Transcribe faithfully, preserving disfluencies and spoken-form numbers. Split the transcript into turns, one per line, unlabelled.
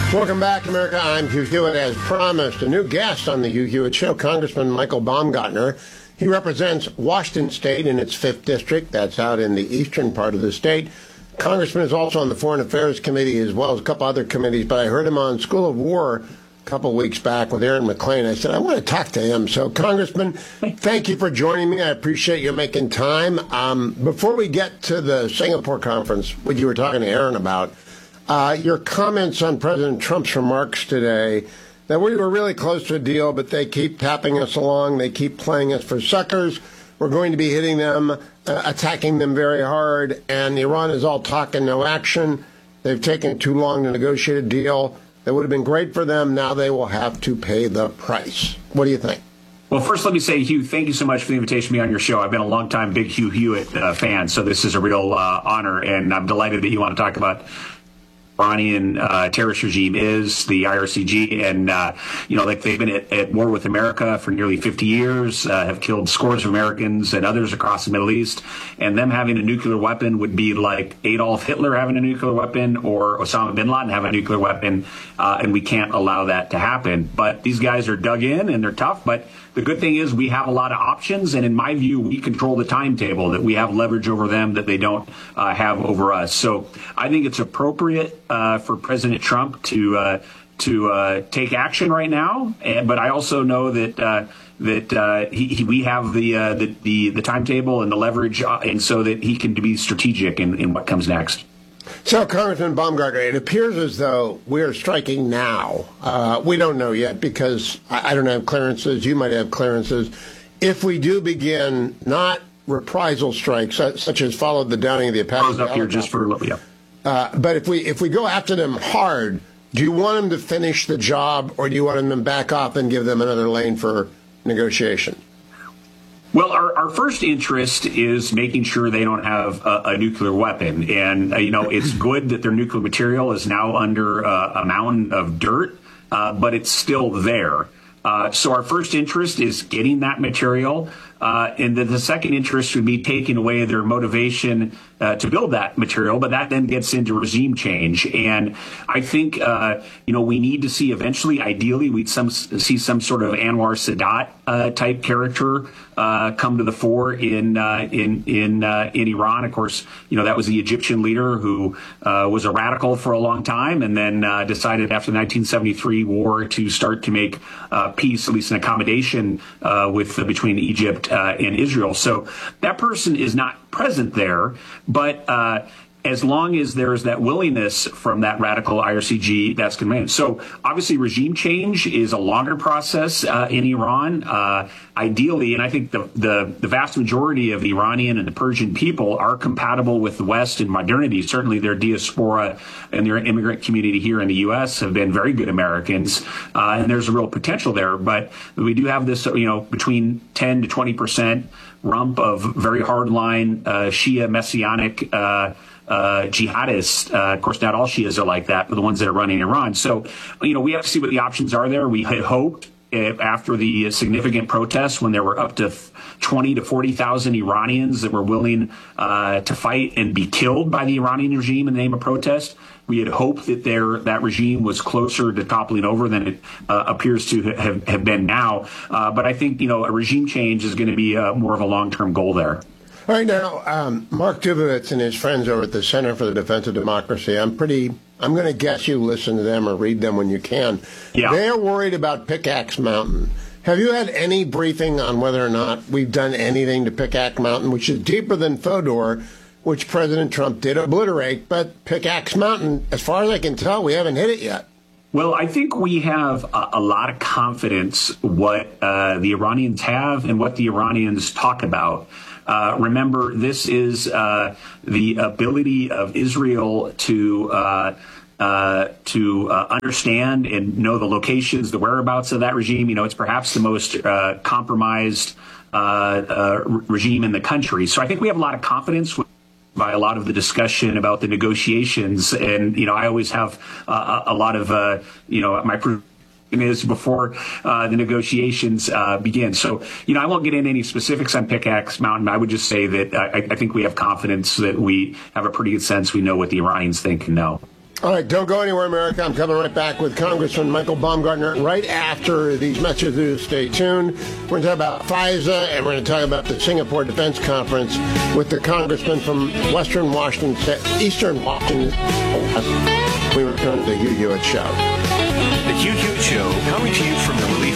Welcome back, America. I'm Hugh Hewitt. As promised, a new guest on the Hugh Hewitt Show, Congressman Michael Baumgartner. He represents Washington State in its fifth district. That's out in the eastern part of the state. Congressman is also on the Foreign Affairs Committee as well as a couple other committees, but I heard him on School of War a couple of weeks back with Aaron McClain. I said, I want to talk to him. So, Congressman, thank you for joining me. I appreciate you making time. Um, before we get to the Singapore conference, which you were talking to Aaron about, uh, your comments on President Trump's remarks today, that we were really close to a deal, but they keep tapping us along. They keep playing us for suckers. We're going to be hitting them, uh, attacking them very hard, and Iran is all talk and no action. They've taken too long to negotiate a deal that would have been great for them. Now they will have to pay the price. What do you think?
Well, first, let me say, Hugh, thank you so much for the invitation to be on your show. I've been a long-time big Hugh Hewitt uh, fan, so this is a real uh, honor, and I'm delighted that you want to talk about Iranian uh, terrorist regime is, the I R C G, and, uh, you know, like they've been at, at war with America for nearly fifty years, uh, have killed scores of Americans and others across the Middle East, and them having a nuclear weapon would be like Adolf Hitler having a nuclear weapon or Osama bin Laden having a nuclear weapon, uh, and we can't allow that to happen. But these guys are dug in and they're tough, but the good thing is we have a lot of options, and in my view, we control the timetable, that we have leverage over them that they don't uh, have over us. So I think it's appropriate uh, for President Trump to uh, to uh, take action right now, and, but I also know that uh, that uh, he, he, we have the, uh, the the the timetable and the leverage, uh, and so that he can be strategic in, in what comes next.
So, Congressman Baumgartner, it appears as though we are striking now. Uh, we don't know yet because I, I don't have clearances. You might have clearances. If we do begin not reprisal strikes, uh, such as followed the downing of the Apache
up here just for a little, yeah.
Uh, but if we if we go after them hard, do you want them to finish the job, or do you want them to back off and give them another lane for negotiation?
Well, our, our first interest is making sure they don't have a, a nuclear weapon. And, uh, you know, it's good that their nuclear material is now under uh, a mountain of dirt, uh, but it's still there. Uh, so our first interest is getting that material. Uh, and then the second interest would be taking away their motivation uh, to build that material. But that then gets into regime change. And I think, uh, you know, we need to see eventually, ideally, we'd some, see some sort of Anwar Sadat uh, type character uh, come to the fore in uh, in in uh, in Iran. Of course, you know, that was the Egyptian leader who uh, was a radical for a long time and then uh, decided after the nineteen seventy-three war to start to make uh, peace, at least an accommodation uh, with uh, between Egypt uh, and Israel. So that person is not present there, but uh, as long as there is that willingness from that radical I R C G, that's commanded. So obviously regime change is a longer process uh, in Iran. Uh, ideally, and I think the, the, the vast majority of the Iranian and the Persian people are compatible with the West in modernity. Certainly their diaspora and their immigrant community here in the U S have been very good Americans, uh, and there's a real potential there. But we do have this, you know, between ten to twenty percent rump of very hardline uh, Shia messianic uh Uh, jihadists. Uh, of course, not all Shias are like that, but the ones that are running Iran. So, you know, we have to see what the options are there. We had hoped uh, after the significant protests, when there were up to twenty to forty thousand Iranians that were willing uh, to fight and be killed by the Iranian regime in the name of protest, we had hoped that their that regime was closer to toppling over than it uh, appears to have, have been now. Uh, but I think, you know, a regime change is going to be uh, more of a long-term goal there.
All right, now, um, Mark Dubovitz and his friends over at the Center for the Defense of Democracy, I'm pretty, I'm going to guess you listen to them or read them when you can.
Yeah.
They're worried about Pickaxe Mountain. Have you had any briefing on whether or not we've done anything to Pickaxe Mountain, which is deeper than Fodor, which President Trump did obliterate, but Pickaxe Mountain, as far as I can tell, we haven't hit it yet.
Well, I think we have a, a lot of confidence what uh, the Iranians have and what the Iranians talk about. Uh, remember, this is uh, the ability of Israel to uh, uh, to uh, understand and know the locations, the whereabouts of that regime. You know, it's perhaps the most uh, compromised uh, uh, regime in the country. So I think we have a lot of confidence with by a lot of the discussion about the negotiations. And, you know, I always have uh, a lot of, uh, you know, my is before uh, the negotiations uh, begin. So, you know, I won't get into any specifics on Pickaxe Mountain. I would just say that I, I think we have confidence that we have a pretty good sense we know what the Iranians think and know.
All right, don't go anywhere, America. I'm coming right back with Congressman Michael Baumgartner right after these messages. Stay tuned. We're going to talk about FISA, and we're going to talk about the Singapore Defense Conference with the congressman from Western Washington, Eastern Washington. We return to the Hugh Hewitt Show.
The Hugh Hewitt Show, coming to you from the Relief